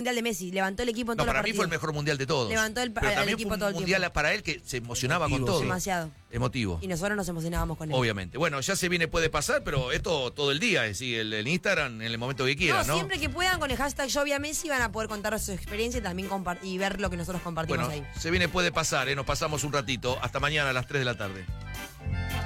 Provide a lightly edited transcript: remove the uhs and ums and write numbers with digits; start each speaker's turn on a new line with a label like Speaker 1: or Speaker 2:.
Speaker 1: mundial de Messi. Levantó el equipo en
Speaker 2: No,
Speaker 1: todos los
Speaker 2: para mí
Speaker 1: partidos.
Speaker 2: fue el mejor mundial de todos.
Speaker 1: Levantó
Speaker 2: Pero
Speaker 1: al
Speaker 2: también
Speaker 1: equipo
Speaker 2: fue
Speaker 1: todo
Speaker 2: un
Speaker 1: el
Speaker 2: mundial
Speaker 1: tiempo.
Speaker 2: para él que se emocionaba con
Speaker 3: Emotivo,
Speaker 2: todo.
Speaker 3: sí.
Speaker 1: Demasiado.
Speaker 2: Emotivo.
Speaker 1: Y nosotros nos emocionábamos con él.
Speaker 2: Obviamente. Bueno, ya se viene, puede pasar, pero esto todo el día, es decir, el Instagram en el momento que quieran, ¿no?
Speaker 1: Siempre que puedan con el hashtag Yo vi a Messi van a poder contar su experiencia y también y ver lo que nosotros compartimos
Speaker 2: Bueno,
Speaker 1: ahí.
Speaker 2: se viene, puede pasar, nos pasamos un ratito. Hasta mañana a las 3 de la tarde.